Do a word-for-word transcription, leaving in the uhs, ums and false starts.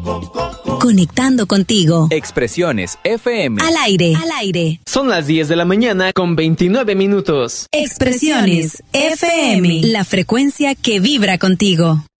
Conectando contigo. Expresiones F M. Al aire. Al aire. Son las diez de la mañana con veintinueve minutos. Expresiones F M. La frecuencia que vibra contigo.